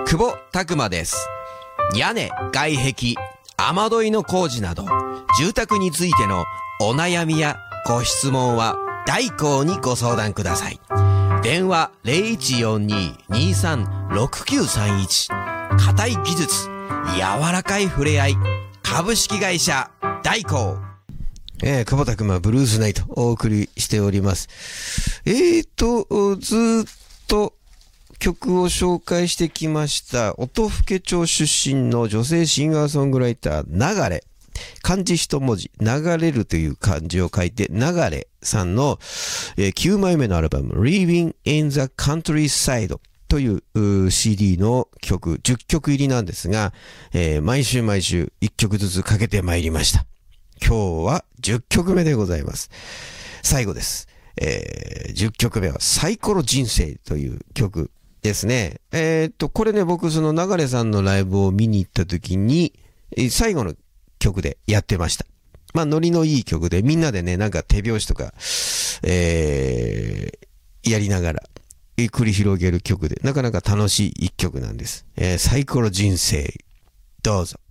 久保拓磨です。屋根、外壁、雨どいの工事など、住宅についてのお悩みやご質問は大光にご相談ください。電話 0142-236931。固い技術、柔らかい触れ合い、株式会社大光。久保拓磨ブルースナイトお送りしております。ずーっと曲を紹介してきました音更町出身の女性シンガーソングライター流れ、漢字一文字流れるという漢字を書いて流れさんの、9枚目のアルバム Living in the Countryside という、CD の曲10曲入りなんですが、毎週1曲ずつかけてまいりました。今日は10曲目でございます。最後です。10曲目はサイコロ人生という曲ですね。これね、僕その流れさんのライブを見に行った時に、最後の曲でやってました。まあノリのいい曲でみんなでね、なんか手拍子とか、やりながら繰り広げる曲でなかなか楽しい一曲なんです。サイコロ人生、どうぞ。